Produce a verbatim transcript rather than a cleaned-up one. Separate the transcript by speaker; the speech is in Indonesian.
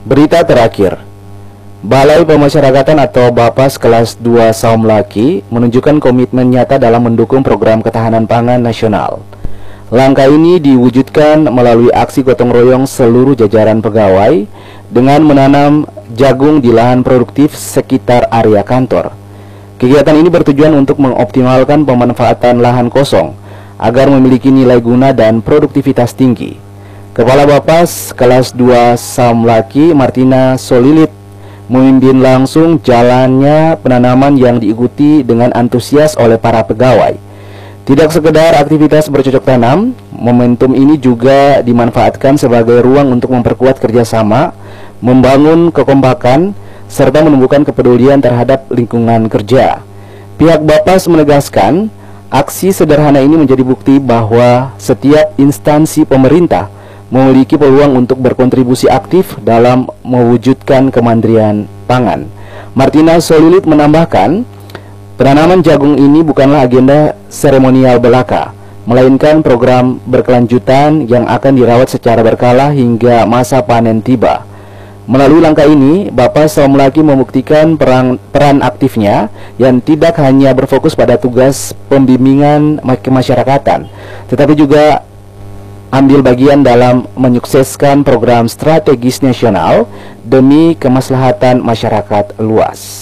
Speaker 1: Berita terakhir, Balai Pemasyarakatan atau Bapas kelas dua Saum Laki menunjukkan komitmen nyata dalam mendukung program ketahanan pangan nasional. Langkah ini diwujudkan melalui aksi gotong royong seluruh jajaran pegawai dengan menanam jagung di lahan produktif sekitar area kantor. Kegiatan ini bertujuan untuk mengoptimalkan pemanfaatan lahan kosong agar memiliki nilai guna dan produktivitas tinggi. Kepala Bapas kelas dua Saum Laki, Martina Solilit, memimpin langsung jalannya penanaman yang diikuti dengan antusias oleh para pegawai. Tidak sekedar aktivitas bercocok tanam, momentum ini juga dimanfaatkan sebagai ruang untuk memperkuat kerjasama, membangun kekompakan, serta menumbuhkan kepedulian terhadap lingkungan kerja. Pihak Bapas menegaskan, aksi sederhana ini menjadi bukti bahwa setiap instansi pemerintah memiliki peluang untuk berkontribusi aktif dalam mewujudkan kemandirian pangan. Martina Solilit menambahkan, penanaman jagung ini bukanlah agenda seremonial belaka, melainkan program berkelanjutan yang akan dirawat secara berkala hingga masa panen tiba. Melalui langkah ini, Bapas Saum Laki membuktikan peran, peran aktifnya yang tidak hanya berfokus pada tugas pembimbingan kemasyarakatan, tetapi juga ambil bagian dalam menyukseskan program strategis nasional demi kemaslahatan masyarakat luas.